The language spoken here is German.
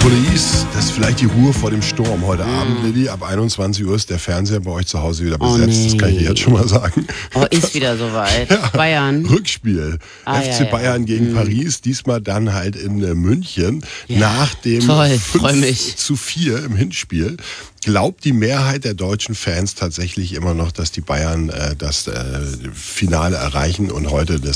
Police, das ist vielleicht die Ruhe vor dem Sturm heute Abend, Lilly. Ab 21 Uhr ist der Fernseher bei euch zu Hause wieder besetzt. Das kann ich dir jetzt schon mal sagen. Oh, ist wieder soweit. Ja, Bayern. Rückspiel. FC Bayern gegen Paris, diesmal dann halt in München. Ja, nach dem 5:4 im Hinspiel. Glaubt die Mehrheit der deutschen Fans tatsächlich immer noch, dass die Bayern das Finale erreichen und heute das